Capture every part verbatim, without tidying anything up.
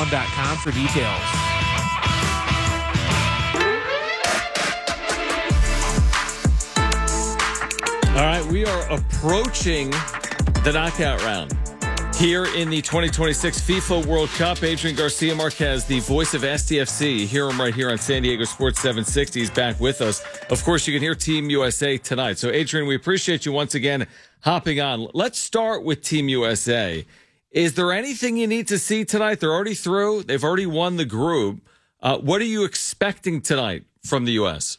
one dot com for details. All right, we are approaching the knockout round here in the twenty twenty-six FIFA World Cup. Adrian Garcia Marquez, the voice of S T F C. You hear him right here on San Diego Sports seven sixty. He's back with us. Of course, you can hear Team U S A tonight. So, Adrian, we appreciate you once again hopping on. Let's start with Team U S A. Is there anything you need to see tonight? They're already through. They've already won the group. Uh, what are you expecting tonight from the U S?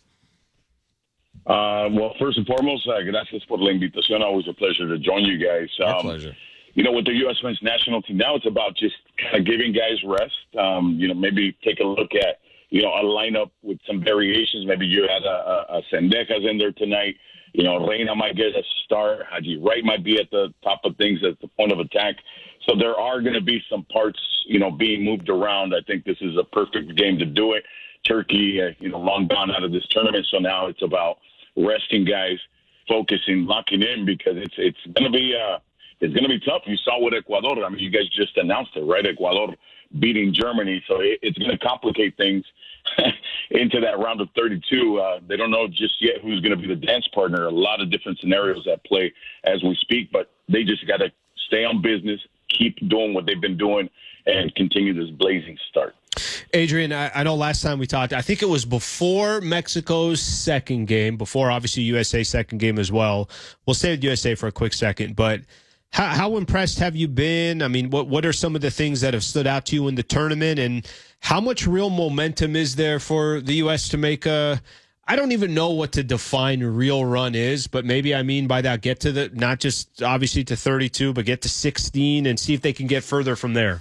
Uh, well, first and foremost, uh, gracias por la invitación. Always a pleasure to join you guys. My um, pleasure. You know, with the U S men's national team, now it's about just kind of giving guys rest. Um, you know, maybe take a look at, you know, a lineup with some variations. Maybe you had a, a, a Sendejas in there tonight. You know, Reina might get a start. Haji Wright might be at the top of things at the point of attack. So there are going to be some parts, you know, being moved around. I think this is a perfect game to do it. Turkey, uh, you know, long gone out of this tournament. So now it's about resting guys, focusing, locking in, because it's it's going to be uh, it's going to be tough. You saw with Ecuador. I mean, you guys just announced it, right? Ecuador beating Germany, so it, it's going to complicate things into that round of thirty-two. Uh, they don't know just yet who's going to be the dance partner. A lot of different scenarios at play as we speak, but they just got to stay on business, keep doing what they've been doing, and continue this blazing start. Adrian, I, I know last time we talked, I think it was before Mexico's second game, before obviously U S A's second game as well. We'll stay with U S A for a quick second, but how, how impressed have you been? I mean, what what are some of the things that have stood out to you in the tournament, and how much real momentum is there for the U S to make a, I don't even know what to define real run is, but maybe I mean by that get to the, not just obviously to thirty-two, but get to sixteen and see if they can get further from there.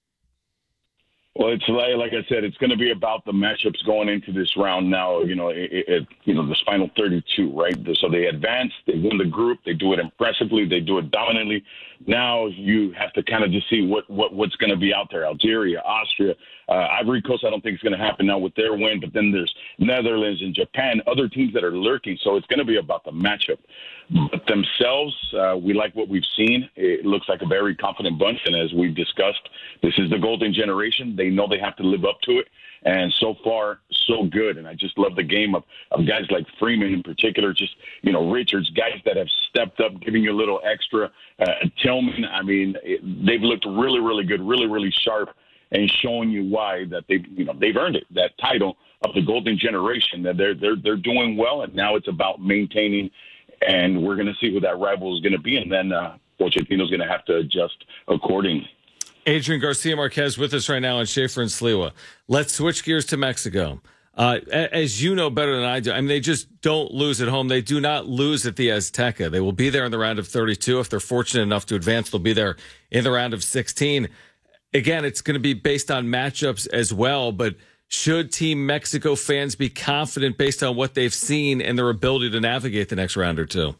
Well, it's like, like I said, it's going to be about the matchups going into this round now. You know, it, it, you know, this final thirty-two, right? So they advance, they win the group, they do it impressively, they do it dominantly. Now you have to kind of just see what, what what's going to be out there. Algeria, Austria, uh, Ivory Coast. I don't think it's going to happen now with their win, but then there's Netherlands and Japan, other teams that are lurking. So it's going to be about the matchup. But themselves, uh, we like what we've seen. It looks like a very confident bunch, and as we've discussed, this is the golden generation. They know they have to live up to it, and so far, so good. And I just love the game of, of guys like Freeman in particular, just, you know, Richards, guys that have stepped up, giving you a little extra. Uh, Tillman, I mean, it, they've looked really, really good, really, really sharp, and showing you why that they've, you know, they've earned it, that title of the golden generation, that they're, they're, they're doing well, and now it's about maintaining. And we're going to see who that rival is going to be, and then uh, Pochettino's going to have to adjust accordingly. Adrian Garcia Marquez with us right now on Schaefer and Sliwa. Let's switch gears to Mexico. Uh, as you know better than I do, I mean, they just don't lose at home. They do not lose at the Azteca. They will be there in the round of thirty-two. If they're fortunate enough to advance, they'll be there in the round of sixteen. Again, it's going to be based on matchups as well, but should Team Mexico fans be confident based on what they've seen and their ability to navigate the next round or two?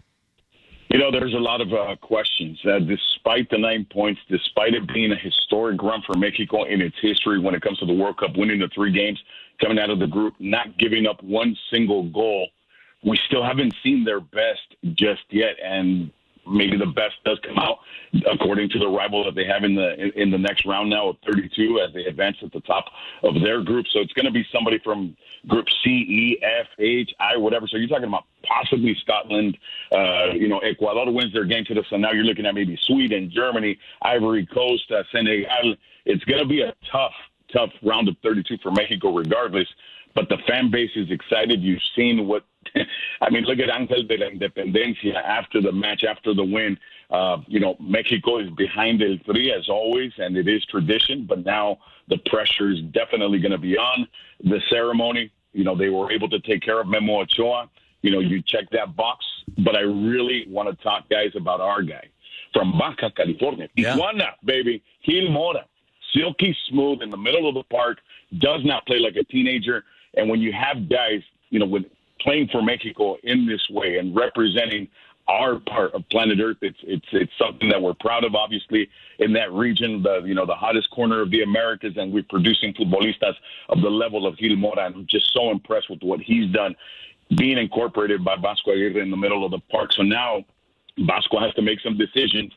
You know, there's a lot of uh, questions. Uh, despite the nine points, despite it being a historic run for Mexico in its history when it comes to the World Cup, winning the three games, coming out of the group, not giving up one single goal, we still haven't seen their best just yet. And maybe the best does come out according to the rival that they have in the in, in the next round now of thirty-two as they advance at the top of their group. So it's going to be somebody from Group C, E, F, H, I, whatever. So you're talking about possibly Scotland. Uh, you know, Ecuador wins their game to the. So now you're looking at maybe Sweden, Germany, Ivory Coast, uh, Senegal. It's going to be a tough, tough round of thirty-two for Mexico regardless. But the fan base is excited. You've seen what – I mean, look at Ángel de la Independencia after the match, after the win. Uh, you know, Mexico is behind El Tri as always, and it is tradition. But now the pressure is definitely going to be on. The ceremony, you know, they were able to take care of Memo Ochoa. You know, you check that box. But I really want to talk, guys, about our guy from Baja California. Yeah. Tijuana, baby. Gil Mora. Silky smooth in the middle of the park. Does not play like a teenager. And when you have guys, you know, with playing for Mexico in this way and representing our part of planet Earth, it's it's it's something that we're proud of. Obviously, in that region, the you know the hottest corner of the Americas, and we're producing futbolistas of the level of Gil Mora. And I'm just so impressed with what he's done, being incorporated by Vasco Aguirre in the middle of the park. So now Vasco has to make some decisions.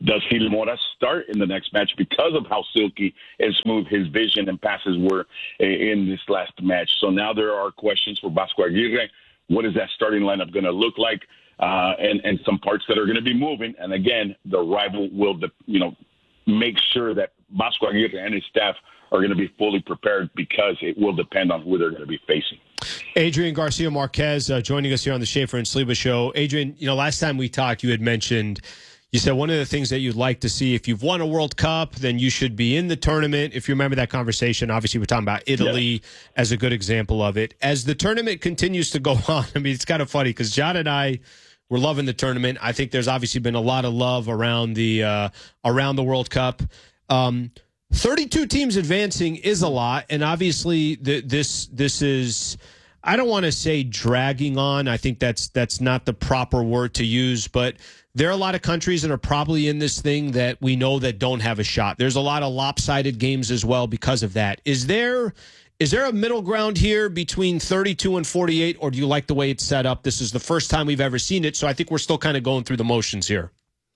Does Gil Mora start in the next match because of how silky and smooth his vision and passes were in this last match? So now there are questions for Vasco Aguirre. What is that starting lineup going to look like? Uh, and, and some parts that are going to be moving. And again, the rival will, you know, make sure that Vasco Aguirre and his staff are going to be fully prepared because it will depend on who they're going to be facing. Adrian Garcia Marquez uh, joining us here on the Schaefer and Sliwa Show. Adrian, you know, last time we talked, you had mentioned, you said one of the things that you'd like to see, if you've won a World Cup, then you should be in the tournament. If you remember that conversation, obviously we're talking about Italy yes. as a good example of it. As the tournament continues to go on, I mean, it's kind of funny because John and I were loving the tournament. I think there's obviously been a lot of love around the uh, around the World Cup. Um, thirty-two teams advancing is a lot, and obviously the, this this is, I don't want to say dragging on. I think that's that's not the proper word to use, but there are a lot of countries that are probably in this thing that we know that don't have a shot. There's a lot of lopsided games as well because of that. Is there is there a middle ground here between thirty-two and forty-eight, or do you like the way it's set up? This is the first time we've ever seen it, so I think we're still kind of going through the motions here.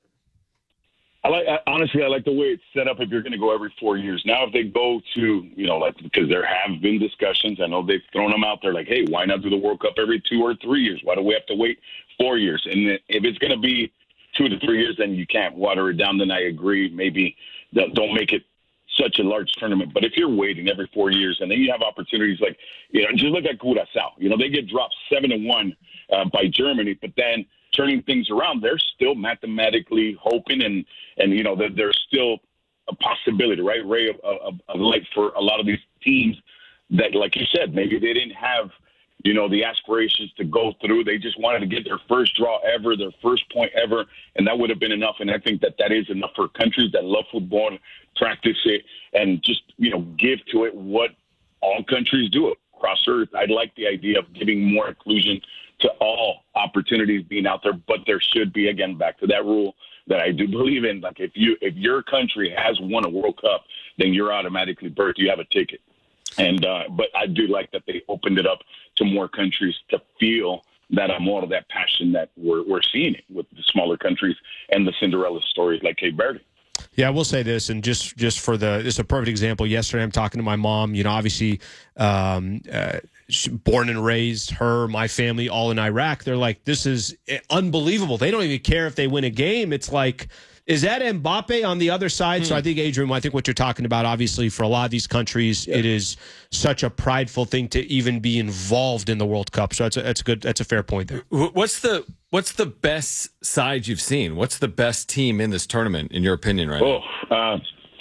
I like I, honestly, I like the way it's set up. If you're going to go every four years, now if they go to, you know, like because there have been discussions. I know they've thrown them out there, like, hey, why not do the World Cup every two or three years? Why do we have to wait four years? And if it's going to be two to three years, then you can't water it down. Then I agree. Maybe don't make it such a large tournament. But if you're waiting every four years, and then you have opportunities like, you know, just look at Curaçao. You know, they get dropped seven to one uh, by Germany, but then turning things around, they're still mathematically hoping and, and you know, that there's still a possibility, right? Ray of, of, of light for a lot of these teams that, like you said, maybe they didn't have, you know, the aspirations to go through. They just wanted to get their first draw ever, their first point ever, and that would have been enough. And I think that that is enough for countries that love football, practice it, and just, you know, give to it what all countries do across Earth. I'd like the idea of giving more inclusion to all opportunities being out there, but there should be, again, back to that rule that I do believe in. Like if you, if your country has won a World Cup, then you're automatically birthed. You have a ticket. And, uh, but I do like that they opened it up to more countries to feel that amor, that passion that we're, we're seeing it with the smaller countries and the Cinderella stories like Cape Verde. Yeah, I will say this, and just, just for the, this is a perfect example. Yesterday, I'm talking to my mom, you know, obviously, um, uh, she, born and raised, her, my family, all in Iraq. They're like, this is unbelievable. They don't even care if they win a game. It's like, is that Mbappe on the other side? Hmm. So I think, Adrian, I think what you're talking about, obviously, for a lot of these countries, yeah. it is such a prideful thing to even be involved in the World Cup. So that's a, that's a good, that's a fair point there. What's the what's the best side you've seen? What's the best team in this tournament, in your opinion, right oh, now? Uh,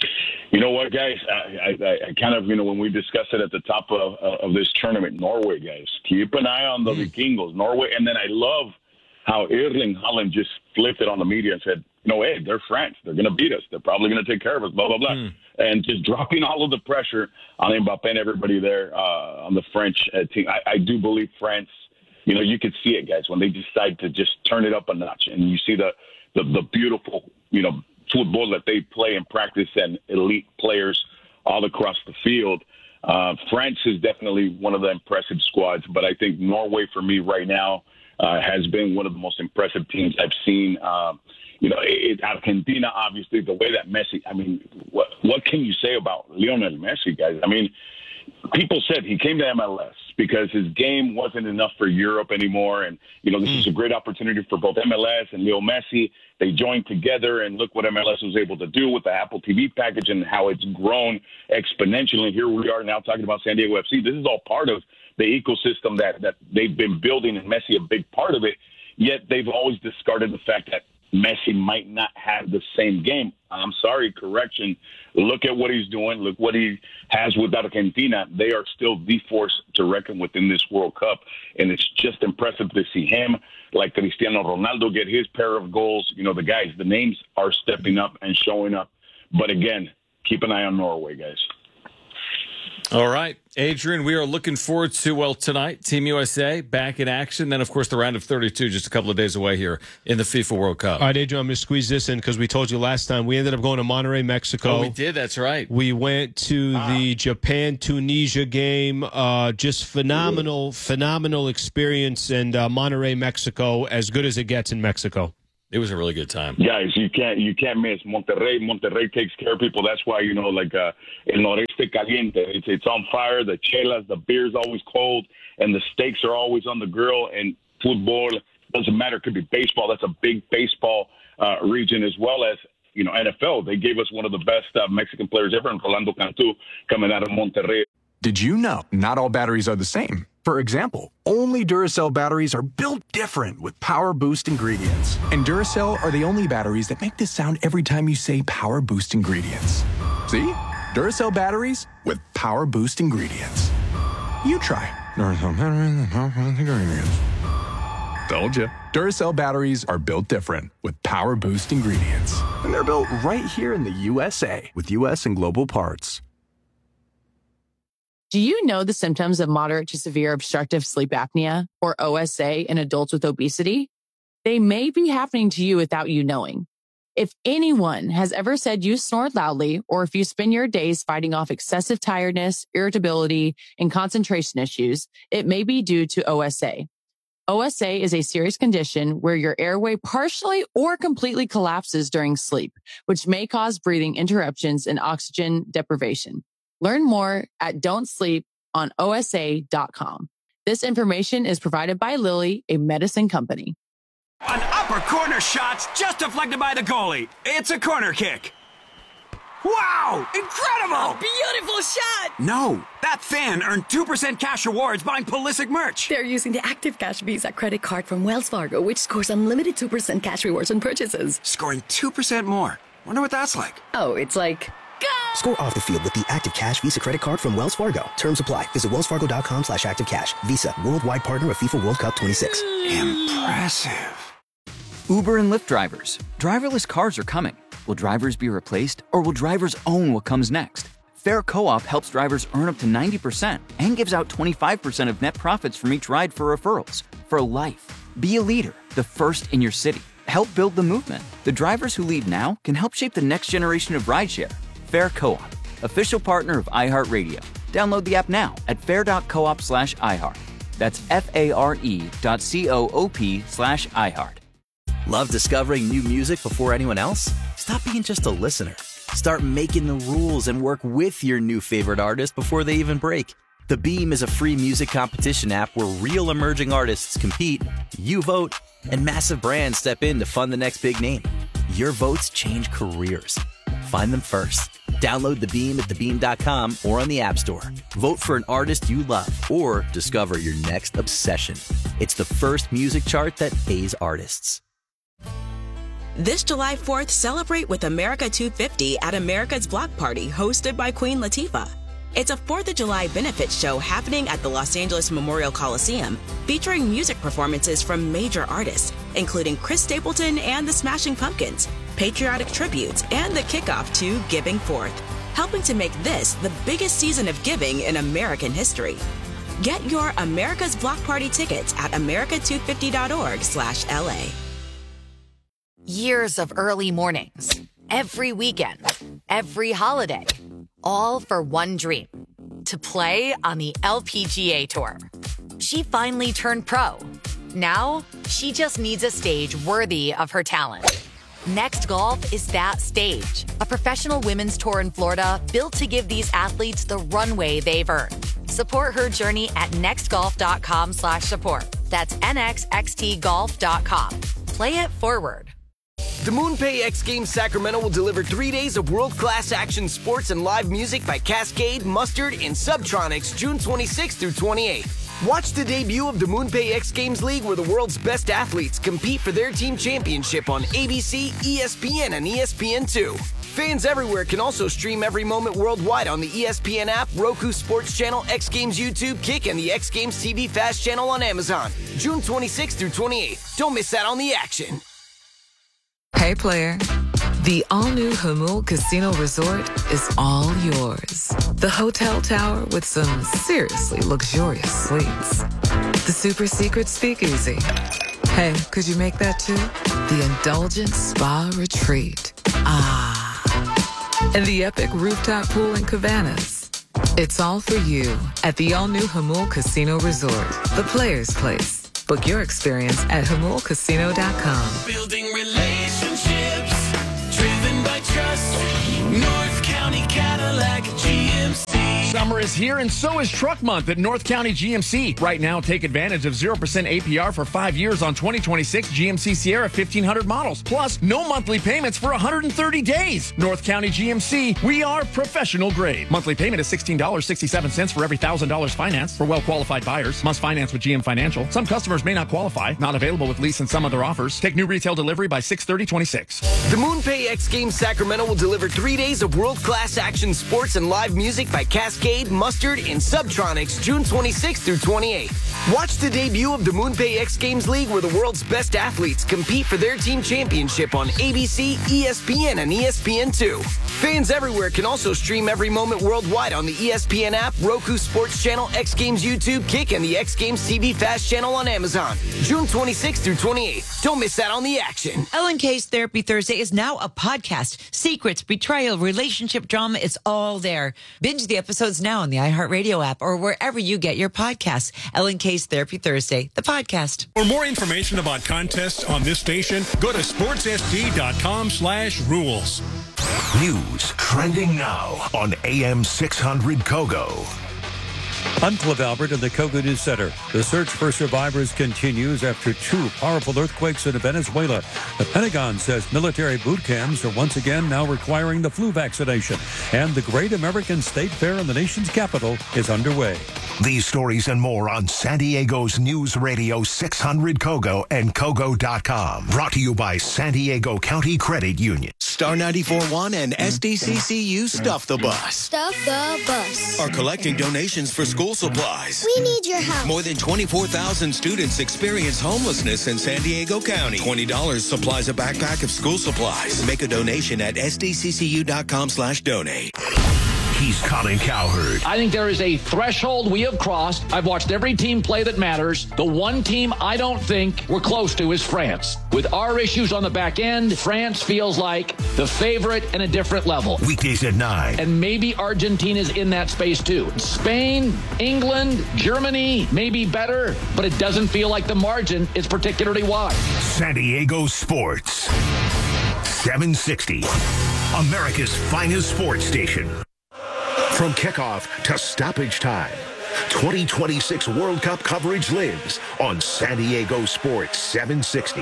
you know what, guys? I, I, I kind of, you know, when we discussed it at the top of, of this tournament, Norway, guys, keep an eye on the mm. Vikingos, Norway. And then I love how Erling Haaland just flipped it on the media and said, no, hey, they're France. They're going to beat us. They're probably going to take care of us, blah, blah, blah. Mm. And just dropping all of the pressure on Mbappe and everybody there uh, on the French uh, team. I, I do believe France, you know, you could see it, guys, when they decide to just turn it up a notch. And you see the, the, the beautiful, you know, football that they play and practice and elite players all across the field. Uh, France is definitely one of the impressive squads, but I think Norway for me right now uh, has been one of the most impressive teams I've seen. Uh, you know, it, Argentina, obviously, the way that Messi, I mean, what what can you say about Lionel Messi, guys? I mean, people said he came to M L S because his game wasn't enough for Europe anymore. And, you know, this mm. is a great opportunity for both M L S and Leo Messi. They joined together, and look what M L S was able to do with the Apple T V package and how it's grown exponentially. Here we are now talking about San Diego F C. This is all part of the ecosystem that, that they've been building, and Messi a big part of it. Yet they've always discarded the fact that Messi might not have the same game. I'm sorry, correction. Look at what he's doing. Look what he has with Argentina. They are still the force to reckon with in this World Cup. And it's just impressive to see him, like Cristiano Ronaldo, get his pair of goals. You know, the guys, the names are stepping up and showing up. But again, keep an eye on Norway, guys. All right, Adrian, we are looking forward to, well, tonight, Team U S A back in action. Then, of course, the round of thirty-two just a couple of days away here in the FIFA World Cup. All right, Adrian, I'm going to squeeze this in because we told you last time we ended up going to Monterrey, Mexico. Oh, we did. That's right. We went to ah. the Japan-Tunisia game. Uh, just phenomenal, phenomenal experience. And uh, Monterrey, Mexico, as good as it gets in Mexico. It was a really good time. Guys, you can't you can't miss Monterrey. Monterrey takes care of people. That's why, you know, like uh, El Noreste Caliente. It's, it's on fire. The chelas, the beer's always cold, and the steaks are always on the grill. And football, doesn't matter. It could be baseball. That's a big baseball uh, region, as well as, you know, N F L. They gave us one of the best uh, Mexican players ever, Rolando Cantu, coming out of Monterrey. Did you know not all batteries are the same? For example, only Duracell batteries are built different with Power Boost ingredients. And Duracell are the only batteries that make this sound every time you say Power Boost ingredients. See? Duracell batteries with Power Boost ingredients. You try. Duracell batteries with Power Boost ingredients. Told you. Duracell batteries are built different with Power Boost ingredients. And they're built right here in the U S A with U S and global parts. Do you know the symptoms of moderate to severe obstructive sleep apnea, or O S A, in adults with obesity? They may be happening to you without you knowing. If anyone has ever said you snore loudly, or if you spend your days fighting off excessive tiredness, irritability, and concentration issues, it may be due to O S A. O S A is a serious condition where your airway partially or completely collapses during sleep, which may cause breathing interruptions and oxygen deprivation. Learn more at don't sleep on O S A dot com. This information is provided by Lilly, a medicine company. An upper corner shot's just deflected by the goalie. It's a corner kick. Wow! Incredible! A beautiful shot! No, that fan earned two percent cash rewards buying Pulisic merch. They're using the Active Cash Visa credit card from Wells Fargo, which scores unlimited two percent cash rewards on purchases. Scoring two percent more. Wonder what that's like. Oh, it's like... Go! Score off the field with the Active Cash Visa credit card from Wells Fargo. Terms apply. Visit wellsfargo.com slash active cash. Visa, worldwide partner of FIFA World Cup twenty-six. Impressive. Uber and Lyft drivers. Driverless cars are coming. Will drivers be replaced, or will drivers own what comes next? Fair Co-op helps drivers earn up to ninety percent and gives out twenty-five percent of net profits from each ride for referrals. For life. Be a leader, the first in your city. Help build the movement. The drivers who lead now can help shape the next generation of rideshare. Fair Co-op, official partner of iHeartRadio. Download the app now at fair.coop slash iHeart. That's F-A-R-E dot C-O-O-P slash iHeart. Love discovering new music before anyone else? Stop being just a listener. Start making the rules and work with your new favorite artist before they even break. The Beam is a free music competition app where real emerging artists compete, you vote, and massive brands step in to fund the next big name. Your votes change careers. Find them first. Download The Beam at the beam dot com or on the App Store. Vote for an artist you love or discover your next obsession. It's the first music chart that pays artists. This July fourth, celebrate with America two fifty at America's Block Party, hosted by Queen Latifah. It's a fourth of July benefit show happening at the Los Angeles Memorial Coliseum, featuring music performances from major artists, including Chris Stapleton and the Smashing Pumpkins, patriotic tributes, and the kickoff to Giving Forth, helping to make this the biggest season of giving in American history. Get your America's Block Party tickets at america two fifty dot org slash L A. Years of early mornings, every weekend, every holiday, all for one dream, to play on the L P G A Tour. She finally turned pro. Now, she just needs a stage worthy of her talent. Next Golf is that stage, a professional women's tour in Florida built to give these athletes the runway they've earned. Support her journey at nextgolf.com slash support. That's N X X T golf dot com. Play it forward. The MoonPay X Games Sacramento will deliver three days of world-class action sports and live music by Cascade, Mustard, and Subtronics June twenty-sixth through twenty-eighth. Watch the debut of the MoonPay X Games League, where the world's best athletes compete for their team championship on A B C, E S P N, and E S P N two. Fans everywhere can also stream every moment worldwide on the E S P N app, Roku Sports Channel, X Games YouTube, Kick, and the X Games T V Fast Channel on Amazon. June twenty-sixth through twenty-eighth. Don't miss out on the action. Hey, player. The all-new Jamul Casino Resort is all yours. The hotel tower with some seriously luxurious suites. The super secret speakeasy. Hey, could you make that too? The indulgent spa retreat. Ah. And the epic rooftop pool in Cabanas. It's all for you at the all-new Jamul Casino Resort, the player's place. Book your experience at jamul casino dot com. Building relationships. Summer is here, and so is Truck Month at North County G M C. Right now, take advantage of zero percent A P R for five years on twenty twenty-six G M C Sierra fifteen hundred models. Plus, no monthly payments for one hundred thirty days. North County G M C, we are professional grade. Monthly payment is sixteen dollars and sixty-seven cents for every one thousand dollars finance for well-qualified buyers. Must finance with G M Financial. Some customers may not qualify. Not available with lease and some other offers. Take new retail delivery by six thirty twenty-six. The MoonPay X Games Sacramento will deliver three days of world-class action sports and live music by Cascade, Mustard, and Subtronics June twenty-sixth through twenty-eighth. Watch the debut of the MoonPay X Games League, where the world's best athletes compete for their team championship on A B C, E S P N, and E S P N two. Fans everywhere can also stream every moment worldwide on the E S P N app, Roku Sports Channel, X Games YouTube, Kick, and the X Games T V Fast channel on Amazon. June twenty-sixth through twenty-eighth. Don't miss out on the action. Ellen K's Therapy Thursday is now a podcast. Secrets, betrayal, relationship drama, it's all there. Binge the episodes now on the iHeartRadio app or wherever you get your podcasts. Ellen K's Therapy Thursday, the podcast. For more information about contests on this station, go to sportsst.com slash rules. News trending now on A M six hundred Kogo. I'm Cliff Albert in the Kogo News Center. The search for survivors continues after two powerful earthquakes in Venezuela. The Pentagon says military boot camps are once again now requiring the flu vaccination. And the Great American State Fair in the nation's capital is underway. These stories and more on San Diego's News Radio six hundred Kogo and Kogo dot com. Brought to you by San Diego County Credit Union. Star ninety-four point one and S D C C U Stuff the Bus. Stuff the Bus. Are collecting donations for school supplies. We need your help. More than twenty-four thousand students experience homelessness in San Diego County. twenty dollars supplies a backpack of school supplies. Make a donation at S D C C U dot com slash donate. He's Colin Cowherd. I think there is a threshold we have crossed. I've watched every team play that matters. The one team I don't think we're close to is France. With our issues on the back end, France feels like the favorite in a different level. Weekdays at nine. And maybe Argentina's in that space too. Spain, England, Germany may be better, but it doesn't feel like the margin is particularly wide. San Diego Sports. seven sixty. America's finest sports station. From kickoff to stoppage time, twenty twenty-six World Cup coverage lives on San Diego Sports seven sixty. All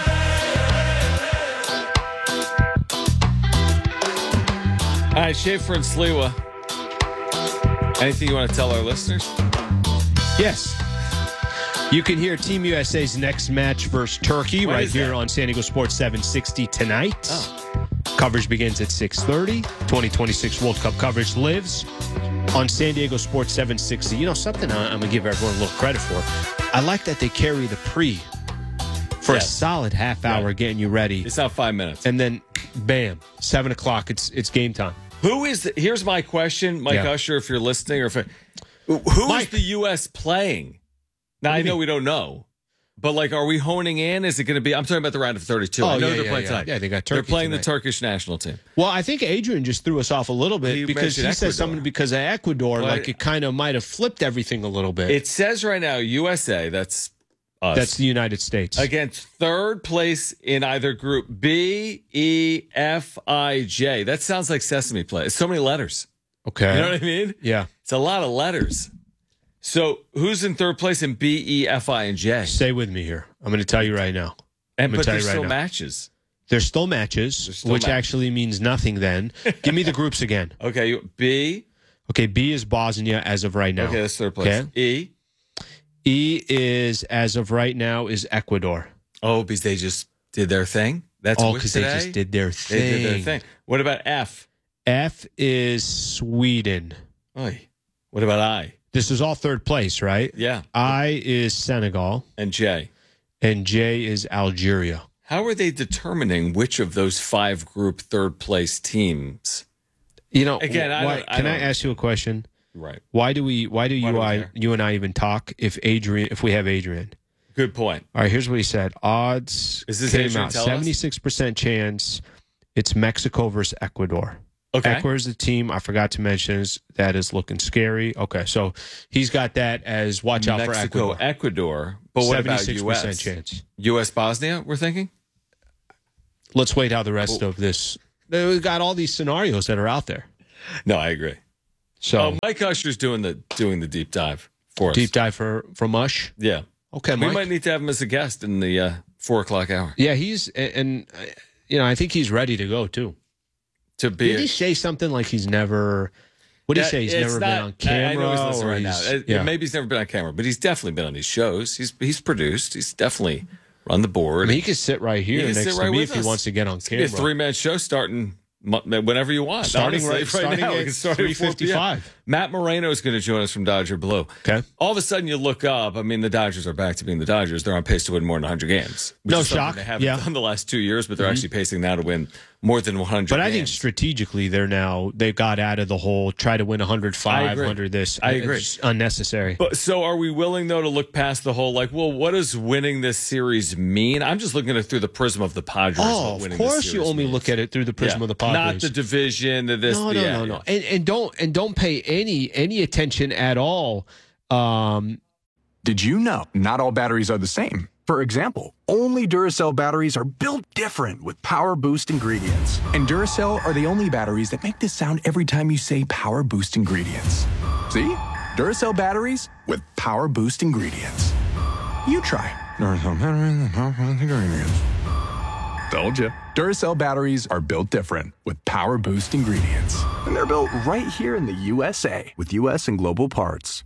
right, Schaefer and Sliwa. Anything you want to tell our listeners? Yes. You can hear Team U S A's next match versus Turkey What right is here that? on San Diego Sports seven sixty tonight. Oh. Coverage begins at six thirty. twenty twenty-six World Cup coverage lives on San Diego Sports seven sixty. You know, something I- I'm going to give everyone a little credit for. I like that they carry the pre for Yes. a solid half hour Right. getting you ready. It's not five minutes. And then, bam, seven o'clock, it's it's game time. Who is the, here's my question, Mike Yeah. Usher, if you're listening, or if who Mike. is the U S playing? Now What do I you know mean? we don't know, but like, are we honing in? Is it going to be? I'm talking about the round of thirty-two. Oh, I know yeah, they're yeah, playing yeah. tonight. Yeah, they got They're Turkey playing tonight. the Turkish national team. Well, I think Adrian just threw us off a little bit He because he mentioned said Ecuador. something because of Ecuador, Well, like it kind of might have flipped everything a little bit. It says right now U S A. That's us. That's the United States. Against third place in either group B, E, F, I, J. That sounds like Sesame Play. It's so many letters. Okay. You know what I mean? Yeah. It's a lot of letters. So who's in third place in B, E, F, I, and J? Stay with me here. I'm going to tell you right now. And I'm gonna but tell there's you right still now. matches. There's still matches, There's still which matches. actually means nothing then. Give me the groups again. Okay, you- B. Okay, B is Bosnia as of right now. Okay, that's third place. Okay. E. E is, as of right now, is Ecuador. Oh, because they just did their thing? That's Oh, with because they today? just did their They thing. did their thing. What about F? F is Sweden. Oy. What about I? This is all third place, right? Yeah. I is Senegal. And J. And J is Algeria. How are they determining which of those five group third place teams? You know, Again, I why- don't- I can I don't- ask you a question? Right. Why do we? Why do you? do we I, care? you and I even talk if Adrian? If we have Adrian? Good point. All right. Here's what he said. Odds Is this came Adrian out tell us? seventy-six percent chance. It's Mexico versus Ecuador. Okay. Ecuador is the team I forgot to mention is, that is looking scary. Okay, so he's got that as watch out Mexico, for Ecuador. Ecuador. But what about seventy-six U percent S? chance. U S Bosnia, we're thinking? Let's wait how the rest Oh. of this. We've got all these scenarios that are out there. No, I agree. So oh, Mike Usher's doing the doing the deep dive for us. Deep dive for, for Mush? Yeah. Okay, We Mike. might need to have him as a guest in the uh, four o'clock hour. Yeah, he's, and, and, uh, you know, I think he's ready to go, too. To be Did a- he say something like he's never, what did he That- say? He's it's never not- been on camera? I, I know he's listening or right now. he's- Uh, yeah. Maybe he's never been on camera, but he's definitely been on these shows. He's he's produced. He's definitely run the board. I mean, he could sit right He here can next sit to right me with if he us. wants to get on It's gonna be camera. a three-man show starting mo- whenever you want. Starting Honestly, right- starting now. We at can start three fifty-five. four p.m. Matt Moreno is going to join us from Dodger Blue. Okay. All of a sudden, you look up. I mean, the Dodgers are back to being the Dodgers. They're on pace to win more than one hundred games. Which No is something shock. They haven't Yeah. done the last two years, but they're Mhm. actually pacing now to win more than one hundred But games. I think strategically, they're now, they've got out of the whole try to win one hundred five, I agree. one hundred this. I agree. It's unnecessary. But so are we willing though to look past the whole like, well, what does winning this series mean? I'm just looking at it through the prism of the Padres. Oh, what of winning this course you series only means. look at it through the prism Yeah. of the Padres. Not the division, the this, no, the no, yeah, no, yeah. no, and and don't and don't pay any any attention at all. Um, Did you know not all batteries are the same? For example, only Duracell batteries are built different with Power Boost ingredients. And Duracell are the only batteries that make this sound every time you say Power Boost ingredients. See? Duracell batteries with Power Boost ingredients. You try. Duracell batteries with Power Boost ingredients. Told you. Duracell batteries are built different with Power Boost ingredients. And they're built right here in the U S A with U S and global parts.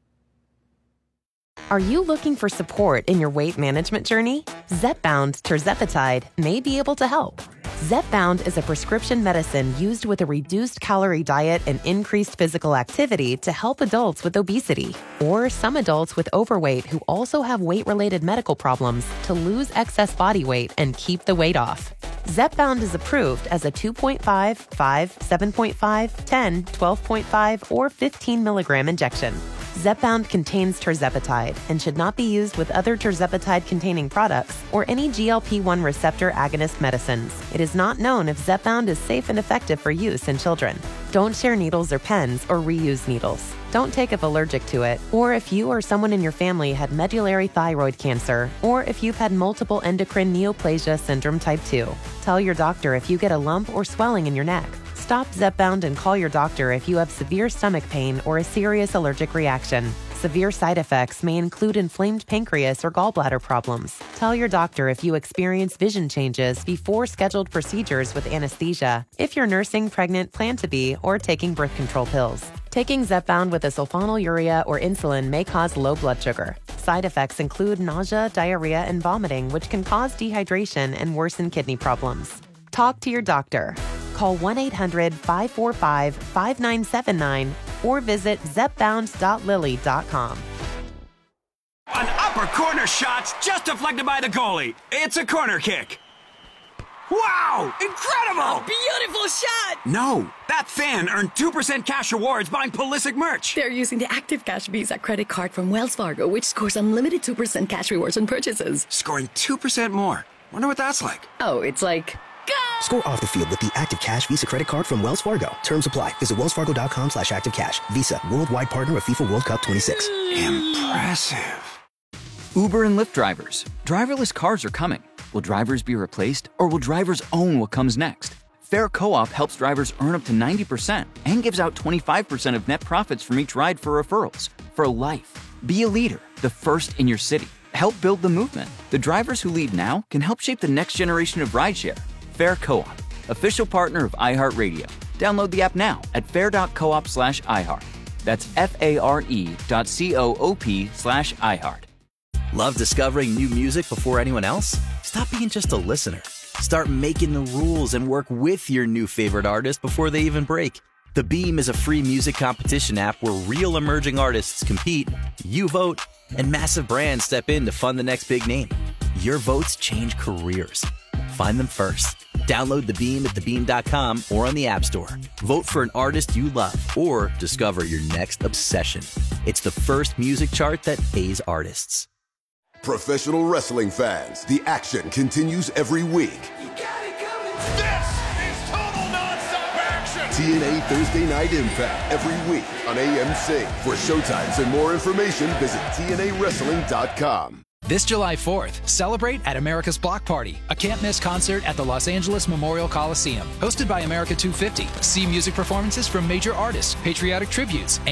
Are you looking for support in your weight management journey? Zepbound tirzepatide may be able to help. Zepbound is a prescription medicine used with a reduced calorie diet and increased physical activity to help adults with obesity or some adults with overweight who also have weight-related medical problems to lose excess body weight and keep the weight off. Zepbound is approved as a two point five, five, seven point five, ten, twelve point five, or fifteen milligram injection. Zepbound contains tirzepatide and should not be used with other tirzepatide-containing products or any G L P one receptor agonist medicines. It is not known if Zepbound is safe and effective for use in children. Don't share needles or pens or reuse needles. Don't take if allergic to it, or if you or someone in your family had medullary thyroid cancer, or if you've had multiple endocrine neoplasia syndrome type two. Tell your doctor if you get a lump or swelling in your neck. Stop Zepbound and call your doctor if you have severe stomach pain or a serious allergic reaction. Severe side effects may include inflamed pancreas or gallbladder problems. Tell your doctor if you experience vision changes before scheduled procedures with anesthesia, if you're nursing, pregnant, plan to be, or taking birth control pills. Taking Zepbound with a sulfonylurea or insulin may cause low blood sugar. Side effects include nausea, diarrhea, and vomiting, which can cause dehydration and worsen kidney problems. Talk to your doctor. Call one eight hundred, five four five, five nine seven nine or visit zepbound dot lilly dot com. An upper corner shot's just deflected by the goalie. It's a corner kick. Wow! Incredible! A beautiful shot! No, that fan earned two percent cash rewards buying Pulisic merch. They're using the Active Cash Visa credit card from Wells Fargo, which scores unlimited two percent cash rewards on purchases. Scoring two percent more. Wonder what that's like. Oh, it's like... Score off the field with the Active Cash Visa credit card from Wells Fargo. Terms apply. Visit wellsfargo.com slash active cash. Visa, worldwide partner of FIFA World Cup twenty-six. Impressive. Uber and Lyft drivers. Driverless cars are coming. Will drivers be replaced, or will drivers own what comes next? Fair Co-op helps drivers earn up to ninety percent and gives out twenty-five percent of net profits from each ride for referrals. For life. Be a leader, the first in your city. Help build the movement. The drivers who lead now can help shape the next generation of rideshare. Fair Co-op, official partner of iHeartRadio. Download the app now at fair.coop slash iHeart. That's F-A-R-E dot C-O-O-P slash iHeart. Love discovering new music before anyone else? Stop being just a listener. Start making the rules and work with your new favorite artist before they even break. The Beam is a free music competition app where real emerging artists compete, you vote, and massive brands step in to fund the next big name. Your votes change careers. Find them first. Download The Beam at the beam dot com or on the App Store. Vote for an artist you love or discover your next obsession. It's the first music chart that pays artists. Professional wrestling fans, the action continues every week. This is total nonstop action! T N A Thursday Night Impact every week on A M C. For showtimes and more information, visit T N A wrestling dot com. This July fourth, celebrate at America's Block Party, a can't-miss concert at the Los Angeles Memorial Coliseum. Hosted by America two fifty, see music performances from major artists, patriotic tributes, and